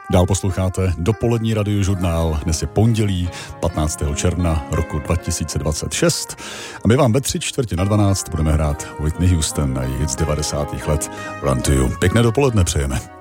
Dál posloucháte dopolední radiožurnál. Dnes je pondělí 15. června roku 2026 a my vám ve 11:45 budeme hrát Whitney Houston na její hit z 90. let Run to You. Pěkné dopoledne přejeme.